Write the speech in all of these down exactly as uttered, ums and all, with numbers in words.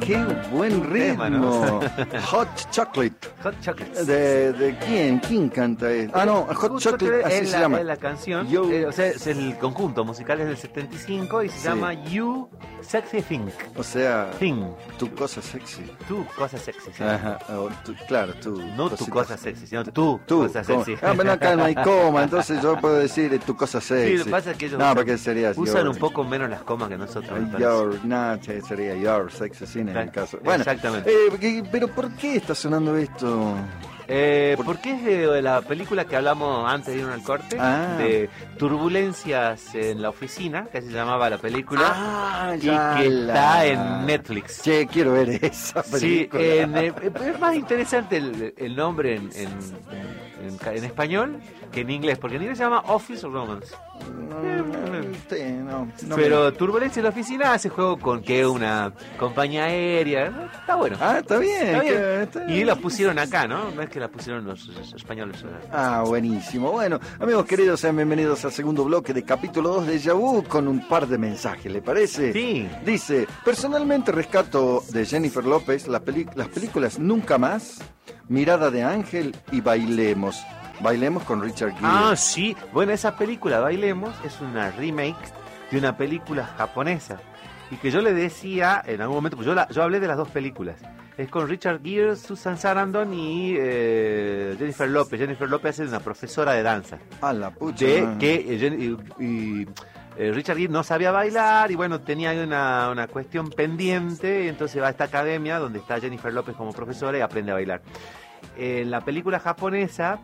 qué buen ritmo. Tema, ¿no? Hot Chocolate. Hot Chocolate. ¿De, de quién? ¿Quién canta esto? Ah, no, Hot Chocolate, así es se la, llama. Es la canción, You- eh, o sea, es el conjunto musical es del setenta y cinco y se Sí. llama You Sexy Thing. O sea, Thing. tu cosa sexy. Tu cosa sexy. ¿sí? Ajá, o tu- claro, tu No tu cosita cosa sexy, sino tu, Tú, cosa ¿cómo? sexy. Ah, pero acá no hay coma, entonces yo puedo decir eh, tu cosa Sí, sexy. lo que pasa es que ellos no, usan, porque sería usan your- un poco menos las comas que nosotros. me parece. Your, no, che, sería your sexy scene en el caso. Bueno, Exactamente. eh, ¿qué- pero ¿por qué está sonando esto? Eh, porque es de, de la película que hablamos antes de irnos al corte, Ah. de turbulencias en la oficina, que se llamaba la película, Ah, y ya que la- está en Netflix. Che, quiero ver esa Sí, película. en, eh, es más interesante el, el nombre en, en, en- en- en español que en inglés, porque en inglés se llama Office Romance. Mm, sí, no, no Pero me- Turbulencia en la oficina hace juego con que una compañía aérea. ¿no? Está bueno. Ah, está bien. Está bien. que- está Y bien. la pusieron acá, ¿no? No es que la pusieron los, los españoles. Ah, buenísimo. Bueno, amigos queridos, sean bienvenidos al segundo bloque de capítulo dos de Yahoo con un par de mensajes, ¿le parece? Sí. Dice, personalmente rescato de Jennifer López la peli- las películas Nunca Más, Mirada de Ángel y Bailemos. Bailemos con Richard Gere. Ah, sí. Bueno, esa película, Bailemos, es una remake de una película japonesa. Y que yo le decía en algún momento, pues yo, la- yo hablé de las dos películas. Es con Richard Gere, Susan Sarandon y eh, Jennifer López. Jennifer López hace de una profesora de danza. Ah, la pucha. De que eh, Jen- y, y, eh, Richard Gere no sabía bailar y bueno, tenía ahí una, una cuestión pendiente. Y entonces va a esta academia donde está Jennifer López como profesora y aprende a bailar. En la película japonesa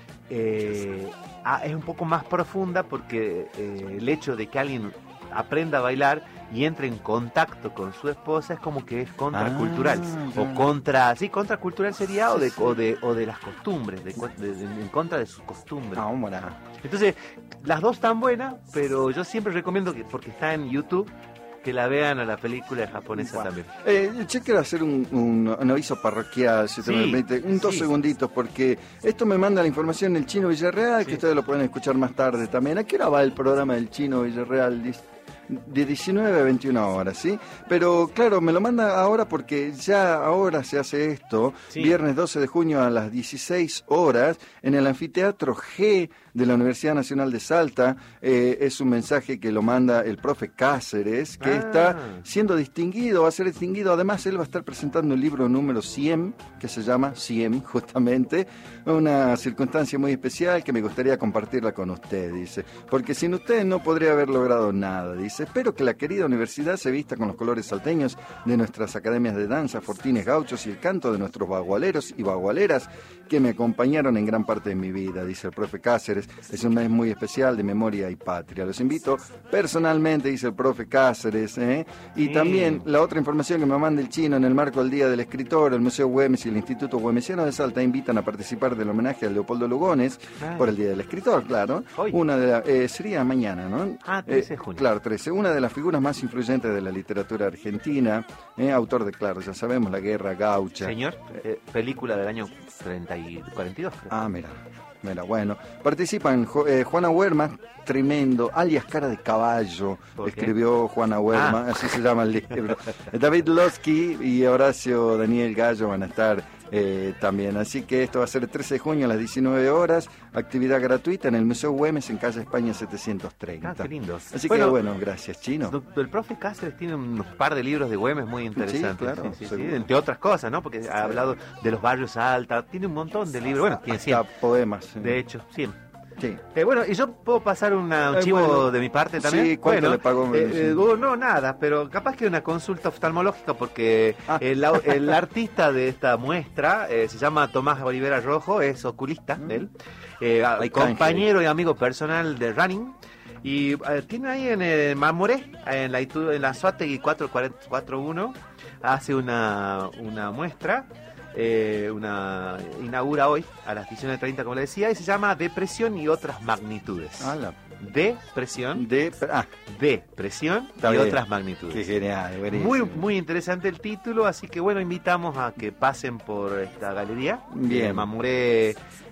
eh, ah, es un poco más profunda porque eh, el hecho de que alguien aprenda a bailar y entre en contacto con su esposa es como que es contracultural Ah, ya. o contra sí contracultural sería o de Sí, o sí. de o de las costumbres de, de- de- en contra de sus costumbres. Ah, hombre. Entonces las dos están buenas, pero yo siempre recomiendo que porque está en YouTube que la vean a la película japonesa Bueno. también. Eh, che, quiero hacer un, un- un aviso parroquial, si te Sí, me permite, un dos sí. segunditos, porque esto me manda la información del Chino Villarreal, Sí. que ustedes lo pueden escuchar más tarde también. ¿A qué hora va el programa del Chino Villarreal? Dice- de diecinueve a veintiuna horas, ¿sí? Pero claro, me lo manda ahora porque ya ahora se hace esto, Sí. viernes doce de junio a las dieciséis horas, en el Anfiteatro G de la Universidad Nacional de Salta. Eh, es un mensaje que lo manda el profe Cáceres, que Ah. está siendo distinguido, va a ser distinguido. Además, él va a estar presentando el libro número cien, que se llama cien, justamente. Una circunstancia muy especial que me gustaría compartirla con usted, dice. Porque sin usted no podría haber logrado nada, dice. Espero que la querida universidad se vista con los colores salteños de nuestras academias de danza, fortines gauchos y el canto de nuestros bagualeros y bagualeras que me acompañaron en gran parte de mi vida, dice el profe Cáceres. Es un mes muy especial de memoria y patria. Los invito personalmente, dice el profe Cáceres. ¿eh? Y Sí. también la otra información que me manda el Chino en el marco del Día del Escritor, el Museo Güemes y el Instituto Güemesiano de Salta invitan a participar del homenaje a Leopoldo Lugones Ay. por el Día del Escritor, claro. Hoy. Una de la- eh, sería mañana, ¿no? Ah, trece de Eh, junio. Claro, trece. Una de las figuras más influyentes de la literatura argentina, ¿eh? Autor de, claro, ya sabemos, La Guerra Gaucha. Señor, eh, película del año treinta y cuarenta y dos, creo. Ah, mira, mira, bueno. Participan Jo- eh, Juana Huerma, tremendo, alias Cara de Caballo, ¿Por qué? escribió Juana Huerma, Ah. así se llama el libro. David Losky y Horacio Daniel Gallo van a estar eh, también. Así que esto va a ser el trece de junio a las diecinueve horas, actividad gratuita en el Museo Güemes en calle España setecientos treinta. Ah, qué lindo. Así Bueno, que bueno, gracias, Chino. El profe Cáceres tiene un par de libros de Güemes muy interesantes. claro, sí, sí, sí, seguro. entre otras cosas, ¿no? Porque ha hablado de los barrios alta, tiene un montón de libros. Bueno, tiene Hasta cien. poemas. sí. De hecho, cien. Sí. Eh, bueno, y yo puedo pasar una- un Eh, chivo bueno. de mi parte también. Sí, ¿cuánto Bueno, le pagó? eh, Sí. eh, oh, no, nada, pero capaz que una consulta oftalmológica porque Ah. el, au- el artista de esta muestra eh, se llama Tomás Olivera Rojo, es oculista Mm. de él, eh, a- Hay compañero y amigo personal de running. Y eh, tiene ahí en el Mamoré, en la, Itu- en la Suátegui cuatro cuatro uno, hace una, una muestra, eh, una inaugura hoy a las diecinueve treinta, como le decía, y se llama Depresión y otras magnitudes. Ah, la Depresión, de... Ah, depresión y Está bien. otras qué magnitudes. genial, buenísimo. Muy, muy interesante el título, así que bueno, invitamos a que pasen por esta galería. Bien. Eh, Mamoré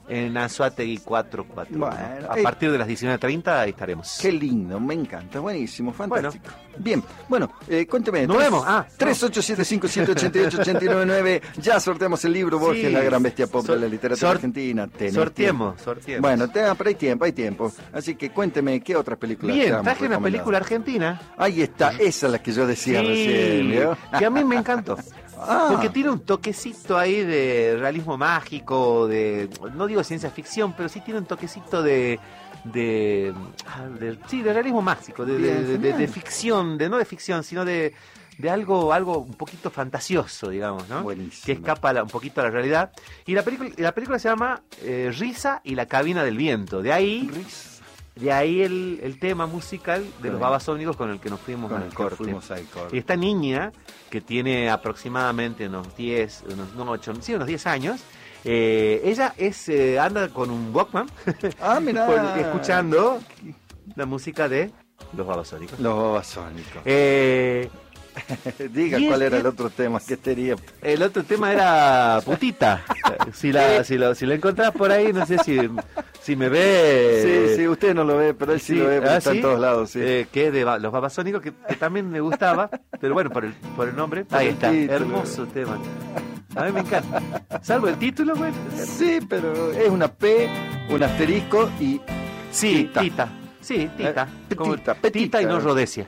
en Anzoátegui cuatrocientos cuarenta y uno. Bueno, A eh, partir de las diecinueve treinta ahí estaremos. Qué lindo, me encanta, buenísimo, fantástico. Bien, bueno, eh, cuénteme. Nos vemos. Ah, tres ocho siete cinco siete ocho ocho ocho nueve nueve. Ya sorteamos el libro Borges, Sí. la gran bestia pop Sor- de la literatura sor- argentina. Tenés Sorteemos, tiempo. sorteemos. Bueno, te, pero hay tiempo, hay tiempo. Así que cuénteme qué otras películas te Bien, han traje una recomendado. película argentina. Ahí está, esa es la que yo decía recién, ¿vio? que a mí me encantó. Ah. Porque tiene un toquecito ahí de realismo mágico, de, no digo ciencia ficción, pero sí tiene un toquecito de, de, ah, de- sí, de realismo mágico, de, de- Bien, de- de- genial. de ficción, de no de ficción, sino de, de algo, algo un poquito fantasioso, digamos, ¿no? Buenísimo. Que escapa la- un poquito a la realidad. Y la película, la película se llama eh, Risa y la cabina del viento. De ahí, Riz, de ahí el, el tema musical de Bien. los babasónicos con el que nos fuimos con al el que corte. fuimos al corte. Y esta niña, que tiene aproximadamente unos diez, unos, no, ocho, sí, unos diez años, eh, ella es eh, anda con un Walkman, Ah, mira. por- escuchando la música de los babasónicos. Los babasónicos. Eh, Diga y cuál es- era el otro tema que tenía. el otro tema era putita. Si la, si lo, si lo encontrás por ahí, no sé si, si me ve. Sí, sí, usted no lo ve, pero él sí, lo ve porque ah, está ¿sí? en todos lados, sí. Eh, que es de ba- los babasónicos, que, que también me gustaba, pero bueno, por el, por el nombre. Por Ahí el está, título. hermoso tema. A mí me encanta. Salvo el título, güey. Sí, pero es una P, un asterisco y Sí, Tita. Tita. Sí, Tita. Eh, Como petita, petita. Tita y no Rodesia.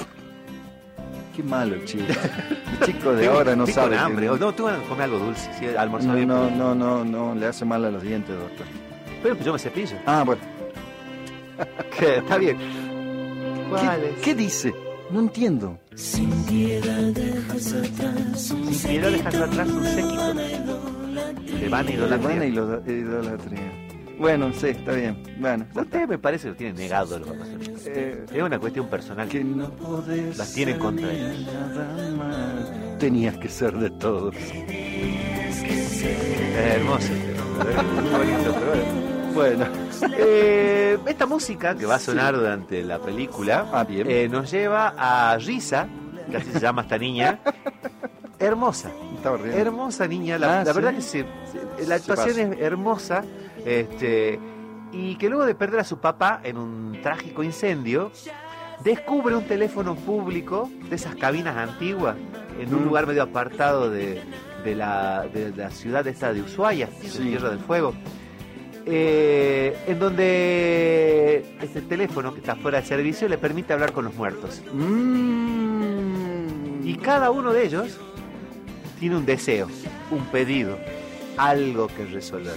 qué malo el chico. El chico de ahora no Estoy sabe. con que- hambre. O no, tú vas a comer algo dulce. Sí, almorzó No, bien. no, pero- no, no, no, le hace mal a los dientes, doctor. Pero yo me cepillo. Ah, bueno. Que está bien. ¿Cuál ¿Qué, es? qué dice? No entiendo. Sin piedad dejas atrás un Sin piedad dejas atrás un séquito de vana La idolatría. vana idola- idolatría. Bueno, sí, está bien. Bueno, ya está. Usted me parece que lo tiene negado los babasónicos. Eh, Es una cuestión personal. que no podés Las tienen ser contra ellos. nada más. Tenías que ser de todos. Es hermoso. Muy bonito, pero bueno. Bueno, Eh, esta música que va a sonar durante la película Ah, bien. eh, nos lleva a Risa, que así se llama esta niña. Hermosa, estaba riendo. hermosa niña. La, Ah, la ¿sí? verdad que se- se- la actuación pasa. es hermosa. Este, y que luego de perder a su papá en un trágico incendio, descubre un teléfono público de esas cabinas antiguas en un Mm. lugar medio apartado de, de la, de la ciudad esta de Ushuaia, de Sí. Tierra del Fuego. Eh, en donde este teléfono que está fuera de servicio le permite hablar con los muertos. Mm. Y cada uno de ellos tiene un deseo, un pedido, algo que resolver.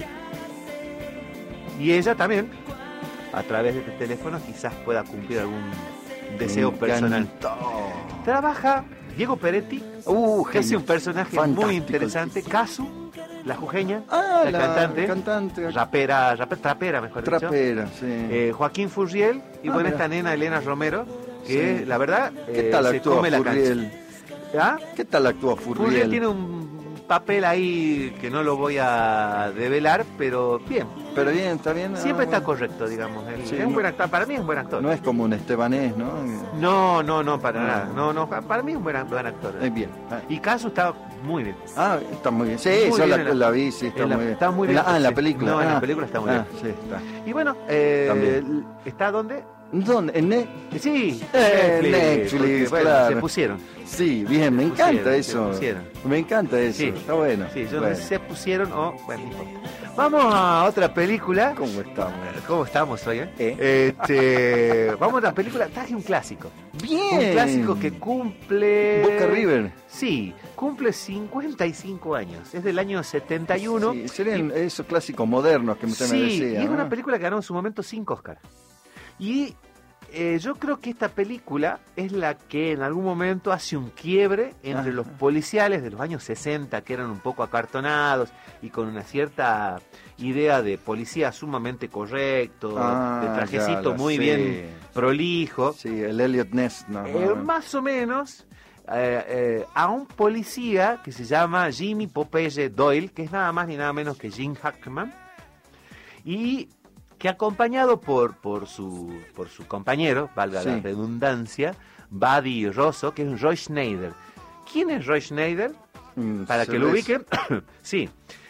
Y ella también, a través de este teléfono, quizás pueda cumplir algún deseo Me personal. encantó. Trabaja Diego Peretti, Uh, que hace genio. un personaje Fantástico muy el interesante. tipo. Casu, la jujeña, Ah, la, la cantante, cantante. rapera, rapera, trapera, mejor dicho. Trapera, sí. Eh, Joaquín Furriel y Ah, bueno, mira. esta nena Elena Romero, que Sí. la verdad ¿Qué eh, tal se actúa come la Furriel? canción. ¿Ah? ¿Qué tal actúa Furriel Furriel? tiene un papel ahí que no lo voy a develar, pero bien. Pero bien, está bien. Siempre Ah, está bueno. correcto, digamos. Él Sí, es un no- buen actor. Para mí es un buen actor. No es como un estebanés, ¿no? No, no, no, para Ah. nada. No, no, para mí es un buen, buen actor. Es bien. Ah, Y Casu está muy bien. Ah, está muy bien. Sí, Muy yo bien la, en la- la vi, sí, está en la- muy bien. está muy En la- bien, ah, en la sí. película. No, en la Ah, película está muy ah, bien. sí, está. Y bueno, eh, También. ¿está dónde? ¿Dónde? ¿En Ne- Sí, Eh, Netflix, Netflix, porque, bueno, claro. se pusieron. Sí, bien, me Se encanta pusieron, se eso. pusieron. Me encanta eso. Sí. Está bueno. Sí, yo Bueno. no sé si se pusieron o... Bueno, no importa. Vamos a otra película. ¿Cómo estamos? ¿Cómo estamos hoy, eh? ¿Eh? Este, vamos a una película, traje un clásico. Bien. Un clásico que cumple... Boca River. Sí, cumple cincuenta y cinco años. Es del año setenta y uno. Sí, serían esos clásicos modernos que usted me Sí, decía. y es ¿no? una película que ganó en su momento cinco Oscar. Y eh, yo creo que esta película es la que en algún momento hace un quiebre entre Ajá. los policiales de los años sesenta, que eran un poco acartonados y con una cierta idea de policía sumamente correcto, Ah, de trajecito ya la muy sé. bien prolijo. Sí, el Elliot Ness. No, Eh, no. más o menos eh, eh, a un policía que se llama Jimmy Popeye Doyle, que es nada más ni nada menos que Jim Hackman, y que acompañado por, por, su, por su compañero, valga la Sí. redundancia, Buddy Rosso, que es Roy Schneider. ¿Quién es Roy Schneider? Mm, Para se que lo ve- ubiquen, sí,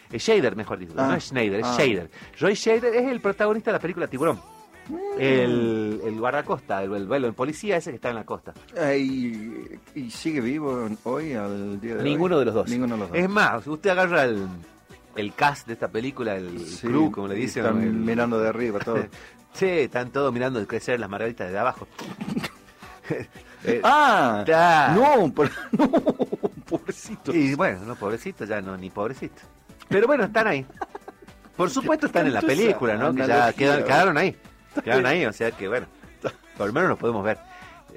Eh, Shader, mejor dicho, Ah. no es Schneider, es Ah. Shader. Roy Shader es el protagonista de la película Tiburón. Mm. El, el guardacosta, el, el vuelo, el policía ese que está en la costa. Ay, ¿y sigue vivo hoy al día de Ninguno hoy? de los dos. Ninguno de los dos. Es más, usted agarra el, el cast de esta película, el Sí, crew, como le dicen. están el- mirando de arriba todo. Sí, están todos mirando crecer las margaritas de abajo. Eh, ¡Ah! ya. No, por- no, pobrecito. Y bueno, no, pobrecito, ya no, ni pobrecito. Pero bueno, están ahí. Por supuesto están en la Tanto esa película, ¿no? Que ya analogía, quedan, ¿no? quedaron ahí. Quedaron ahí, o sea que bueno, por lo menos los podemos ver.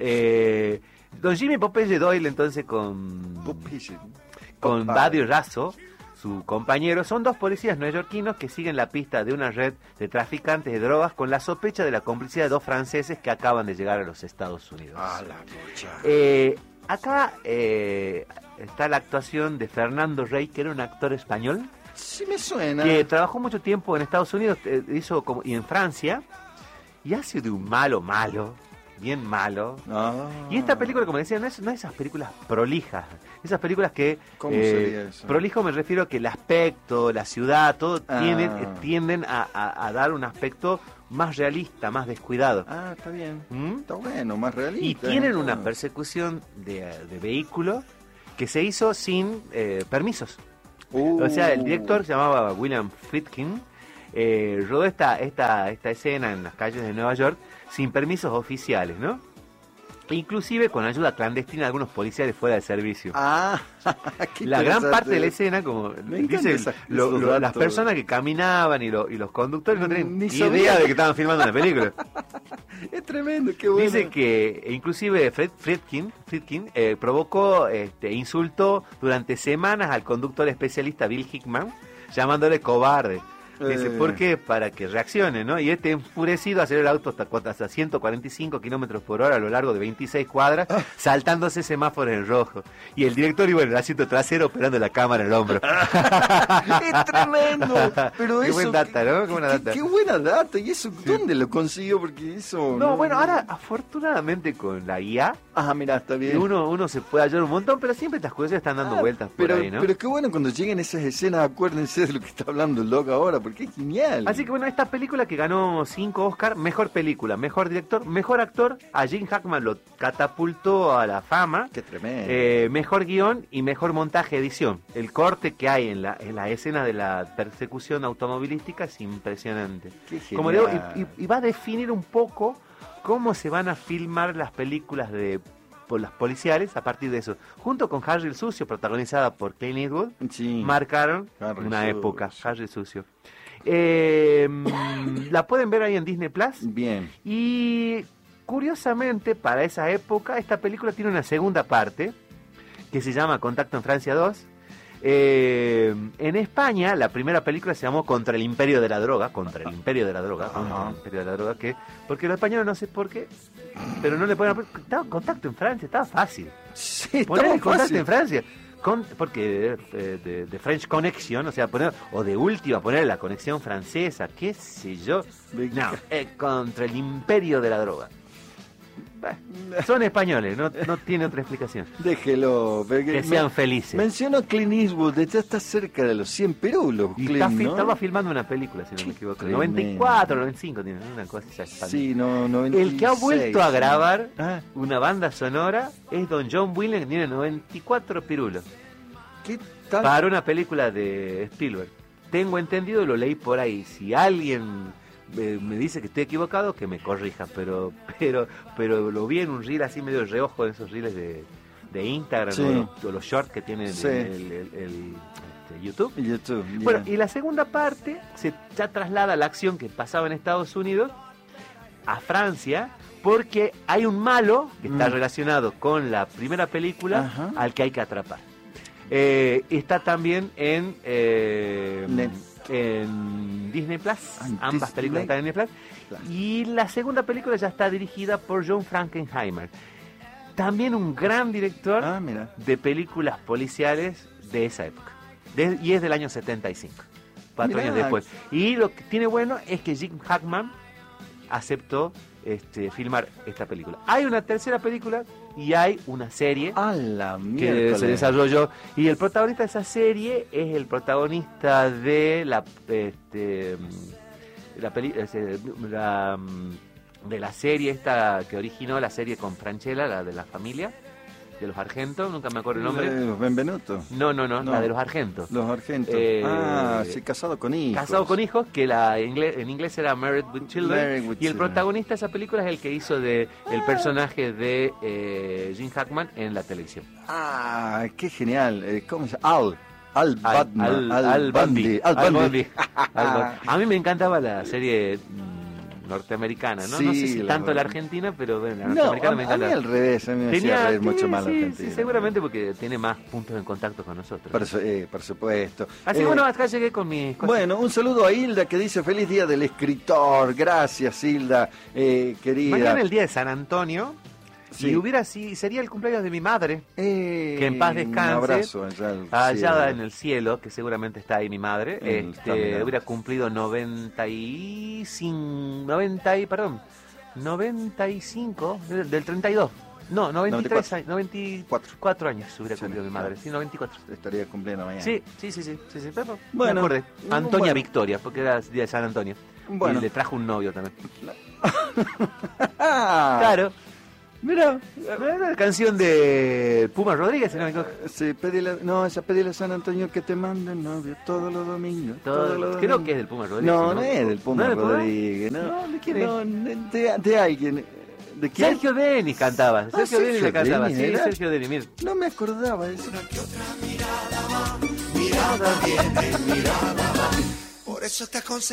Eh, don Jimmy Popeye Doyle, entonces, con, Popeye. con Popeye. Buddy Razo, su compañero, son dos policías neoyorquinos que siguen la pista de una red de traficantes de drogas con la sospecha de la complicidad de dos franceses que acaban de llegar a los Estados Unidos. Ah, la pucha. Eh, acá eh, está la actuación de Fernando Rey, que era un actor español, Sí me suena. que trabajó mucho tiempo en Estados Unidos eh, hizo como, y en Francia, y hace de un malo malo, bien malo. Ah. Y esta película, como decía, no es, no es esas películas prolijas, esas películas que... ¿Cómo eh, sería eso? Prolijo me refiero a que el aspecto, la ciudad, todo Ah. tienen, eh, tienden a, a- a dar un aspecto más realista, más descuidado. Ah, está bien. ¿Mm? Está bueno, más realista. Y tienen una Ah. persecución de, de vehículo que se hizo sin eh, permisos. Uh. O sea, el director se llamaba William Friedkin, eh, rodó esta, esta, esta escena en las calles de Nueva York sin permisos oficiales, ¿no? Inclusive con ayuda clandestina de algunos policiales fuera de servicio. Ah, qué La gran interesante. parte de la escena, como Me encantan dicen, esas- lo- esos lo- las datos. personas que caminaban y, lo- y los conductores no tenían Ni ni sabían. idea de que estaban filmando una película. Es tremendo, qué bueno. Dice que e inclusive Fred, Friedkin, Friedkin eh, provocó, este, insultó durante semanas al conductor especialista Bill Hickman, llamándole cobarde. Dice, Eh. ¿por qué? Para que reaccione, ¿no? Y este enfurecido aceleró el auto hasta, cu- hasta ciento cuarenta y cinco kilómetros por hora a lo largo de veintiséis cuadras, Ah. saltándose semáforos en rojo. Y el director iba en el asiento trasero operando la cámara en el hombro. Es tremendo. Pero Qué eso, buen data, ¿no? Qué buena qué- data. Qué buena data. ¿Y eso dónde lo consiguió? Porque eso... No, bueno, ahora afortunadamente con la I A, Ah, mira, está bien. uno, uno se puede hallar un montón, pero siempre estas cosas están dando Ah, vueltas por pero, ahí, ¿no? pero qué bueno cuando lleguen esas escenas, acuérdense de lo que está hablando el loco ahora, porque es genial. Así que bueno, esta película que ganó cinco Oscar, mejor película, mejor director, mejor actor, a Gene Hackman lo catapultó a la fama, Qué tremendo. eh, mejor guión y mejor montaje edición. El corte que hay en la, en la escena de la persecución automovilística es impresionante. Qué genial. Como digo, y, y- y va a definir un poco cómo se van a filmar las películas de por las policiales a partir de eso. Junto con Harry el Sucio, protagonizada por Clint Eastwood, Sí. marcaron Harry una Sucio. época. Harry el Sucio. Eh, mm, la pueden ver ahí en Disney Plus. Bien. Y curiosamente, para esa época, esta película tiene una segunda parte que se llama Contacto en Francia dos. Eh, en España, la primera película se llamó Contra el Imperio de la Droga. Contra el Imperio de la Droga. Contra el Imperio de la Droga. Que, porque los españoles no sé por qué, pero no le ponen. Estaba Contacto en Francia, estaba fácil. Sí, Poner estaba el Contacto fácil. en Francia. Con, porque eh, de, de French Connection, o sea, poner, o de última poner la conexión francesa, qué sé yo. No, eh, contra el imperio de la droga. Bah, son españoles, no, no tiene otra explicación. Déjelo. porque Que me- sean felices. Mencionó Clint Eastwood, ya está cerca de los cien perulos, Y Clint, está fi- ¿no? estaba filmando una película, si no me Qué equivoco. tremendo. noventa y cuatro, noventa y cinco, tiene una cosa ya espantosa. Sí, no, noventa y El que ha vuelto a seis, grabar Ah, una banda sonora es don John Williams, que tiene noventa y cuatro pirulos. ¿qué tal? Para una película de Spielberg. Tengo entendido, lo leí por ahí. Si alguien eh, me dice que estoy equivocado, que me corrija. Pero pero pero lo vi en un reel así medio reojo, de esos reels de, de Instagram, Sí. o, los, o los shorts que tiene el, Sí. el- el- el- este, YouTube. YouTube, ya. Bueno, y la segunda parte se ya traslada la acción que pasaba en Estados Unidos a Francia, porque hay un malo que está Mm. relacionado con la primera película Ajá. al que hay que atrapar. Eh, está también en, eh, Net. en Disney Plus, Ah, en ambas Disney películas están en Disney Plus. Y la segunda película ya está dirigida por John Frankenheimer, también un gran director Ah, mira. de películas policiales de esa época. De- y es del año setenta y cinco, cuatro Mirá. años después. Y lo que tiene bueno es que Jim Hackman aceptó este, filmar esta película. Hay una tercera película y hay una serie A la que miércoles. se desarrolló, y el protagonista de esa serie es el protagonista de la este, la, peli, la de la serie esta que originó la serie con Franchella, la de la familia de los Argentos, nunca me acuerdo el nombre. Eh, Los Benvenuto. No, no, no, No. la de los Argentos. Los Argentos. Eh, ah, sí, casado con hijos. Casado con hijos, que la ingle- en inglés era Married with Children. Married with y el Children. protagonista de esa película es el que hizo de el personaje de eh, Gene Hackman en la televisión. Ah, qué genial. Eh, ¿Cómo se llama? Al. Al Al, Batman. al, al Bundy. Al Al Bundy. Bundy. Al Bundy. A mí me encantaba la serie mm, norteamericana, ¿no? Sí, no sé si la tanto la verdad. Argentina, pero bueno, la No, norteamericana a, me a mí encanta. al revés, a mí me hacía reír mucho sí, más la sí, Argentina. sí, seguramente porque tiene más puntos en contacto con nosotros. Por, su- eh, por supuesto. Así Eh, que bueno, acá llegué con mis cosas. Bueno, un saludo a Hilda que dice feliz día del escritor. Gracias, Hilda, eh, querida. Mañana es el día de San Antonio. Sí. Y hubiera si sería el cumpleaños de mi madre, Eh, que en paz descanse. Un abrazo allá, al allá cielo. en el cielo, que seguramente está ahí mi madre. Él está Este, mirando. hubiera cumplido noventa y cinco, noventa y, perdón, noventa y cinco, del del treinta y dos. No, noventa y tres años, noventa y cuatro años hubiera Sí, cumplido mi madre. claro. Sí, noventa y cuatro. Estaría cumpliendo mañana. Sí, sí, sí, sí, sí, sí, pero Bueno, me acordé. Antonia bueno. Victoria, porque era día de San Antonio. Bueno. Y le trajo un novio también. Ah, Claro. mira. La canción de Puma Rodríguez, si no me equivoco. Sí, pedile, no, esa pedile a San Antonio que te mande novio todos los domingos. Todo- todos los creo domingos. que es del Puma Rodríguez. No, no es del Puma ¿No es del Puma? Rodríguez. No, No, ¿de quién es? No, de, de alguien. ¿De quién? Sergio Denis cantaba. Sergio Sergio Denis le cantaba. Denis, Sí, ¿era? Sergio Denis, mira. No me acordaba de eso. Por eso te aconsejo.